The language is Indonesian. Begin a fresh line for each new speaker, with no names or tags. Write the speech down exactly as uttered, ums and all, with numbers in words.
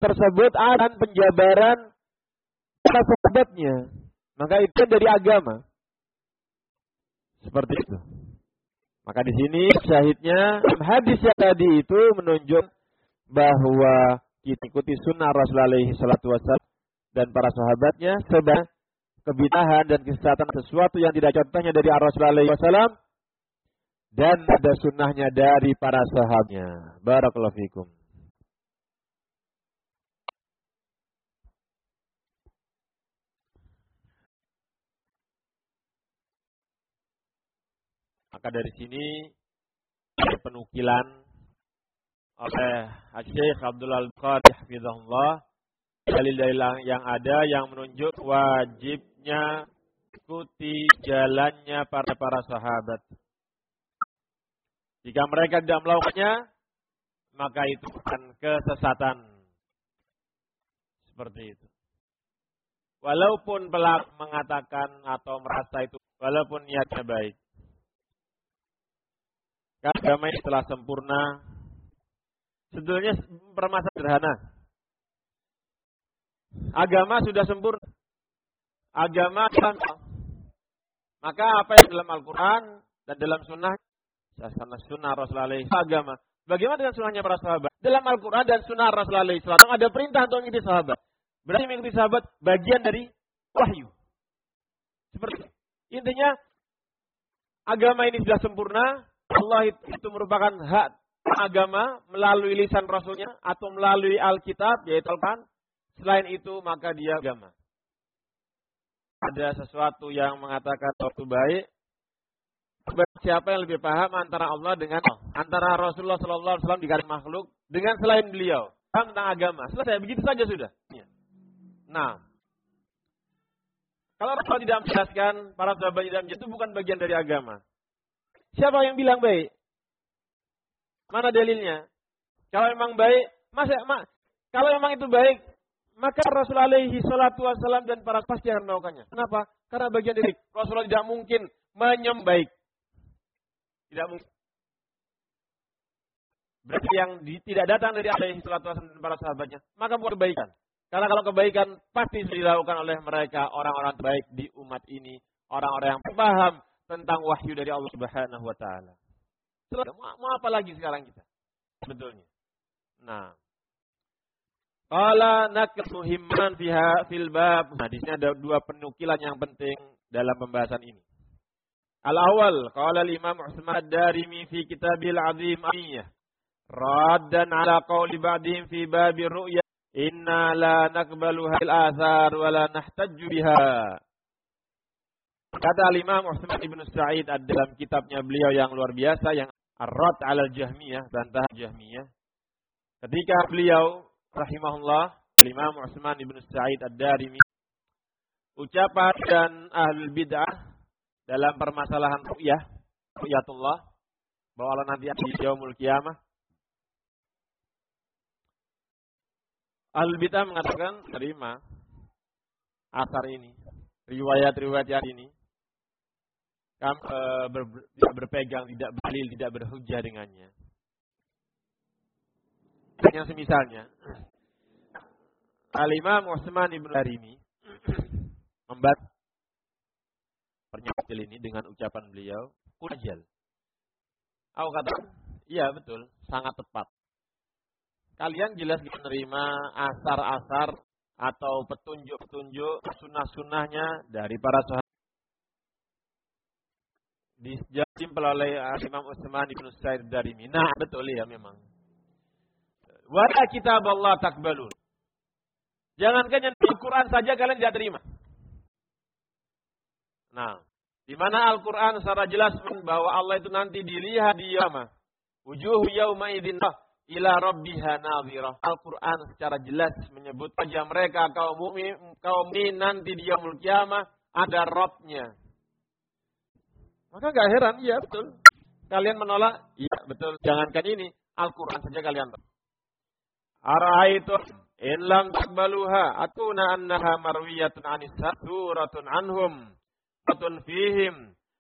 tersebut ada penjabaran para sahabatnya. Maka itu dari agama. Seperti itu. Maka di sini syahidnya hadis yang tadi itu menunjuk bahwa kita ikuti sunnah Rasulullah alaihi salatu wassalam dan para sahabatnya sebab kebidahan dan kesesatan sesuatu yang tidak contohnya dari Rasulullah alaihi wasallam dan ada sunnahnya dari para sahabatnya. Barakallahu fikum. Maka dari sini penukilan oleh Syekh Abdul Al-Qadi hafizahullah dalil-dalil yang ada yang menunjuk wajibnya ikuti jalannya para para sahabat. Jika mereka tidak melakukannya, maka itu bukan kesesatan. Seperti itu. Walaupun pelaku mengatakan atau merasa itu, walaupun niatnya baik. Agama ini telah sempurna. Sebetulnya permasalahan sederhana. Agama sudah sempurna. Agama sempurna. Maka apa yang dalam Al-Quran dan dalam sunnah, sama sunnah Rasulullah alaihi wasallam agama. Bagaimana dengan sunnahnya para sahabat? Dalam Al-Quran dan sunnah Rasulullah alaihi wasallam ada perintah untuk mengikuti sahabat. Berarti mengikuti sahabat bagian dari wahyu. Seperti itu. Intinya agama ini sudah sempurna. Allah itu merupakan hak agama melalui lisan Rasulnya atau melalui Alkitab, yaitu Al-Quran. Selain itu, maka dia agama. Ada sesuatu yang mengatakan itu baik. Siapa yang lebih paham antara Allah dengan Allah? Antara Rasulullah shallallahu alaihi wasallam dikasih makhluk dengan selain beliau. Paham tentang agama. Selesai, begitu saja sudah. Nah, kalau Rasul tidak menjelaskan, para sahabat tidak menjelaskan, itu bukan bagian dari agama. Siapa yang bilang baik? Mana dalilnya? Kalau memang baik, masa mak, kalau memang itu baik, maka Rasulullah alaihi salatu wasallam dan para pasti akan melakukannya. Kenapa? Karena bagian dari Rasulullah tidak mungkin menyembah baik. Tidak mungkin. Berarti yang di, tidak datang dari alaihi salatu wasallam dan para sahabatnya, maka bukan kebaikan. Karena kalau kebaikan pasti dilakukan oleh mereka orang-orang baik di umat ini, orang-orang yang paham tentang wahyu dari Allah Subhanahu wa taala. Mau, mau apa lagi sekarang kita? Sebetulnya. Nah. Qala naklu himman fiha fil bab. Nah, di sini ada dua penukilan yang penting dalam pembahasan ini. Al-awwal, qala al-Imam Utsman ad-Darimi fi Kitabil Azim Amiyah. Raddan ala qawli ba'dihim fi babi ru'ya. Inna la naqbalu hal athar wa la nahtajju biha. Kata Imam Utsman Ibn Sa'id dalam kitabnya beliau yang luar biasa, yang Ar-Rad 'ala al-Jahmiyah, bantah Jahmiyah. Ketika beliau rahimahullah, Imam Utsman Ibn Sa'id ad-Darimi, ucapan dan ahlul bid'ah dalam permasalahan ru'yah, ru'yatullah, bahwa Allah nanti di yaumul qiyamah. Ahlul bid'ah mengatakan terima asar ini, riwayat-riwayat yang ini. Kamu e, ber, tidak berpegang, tidak berdalil, tidak berhujjah dengannya. Yang semisalnya, Al-Imam Utsman Ibn Darimi membuat pernyataan ini dengan ucapan beliau, "Kunajal." Aku katakan, iya betul, sangat tepat. Kalian jelas menerima asar-asar atau petunjuk-petunjuk sunnah-sunnahnya dari para sahabat. Dijempol oleh Imam Utsman Ibn Sa'id ad-Darimi. Nah, betul ya memang. Wa kitab Allah takbalun. Jangankan yang Al-Quran saja kalian tidak terima. Nah, di mana Al-Quran secara jelas bahwa Allah itu nanti dilihat di yaumah. Wujuhu yauma idzin ila rabbiha nadhirah. Al-Quran secara jelas menyebut wajah mereka kaum mukmin kaum mukmin nanti di yaumul qiyamah ada Rabbnya. Maka gak heran, iya betul. Kalian menolak, iya betul. Jangankan ini, Al-Quran saja kalian. Ara'aitu in lam taqbaluha atuna annaha marwiyatun anis suratun anhum atun fihim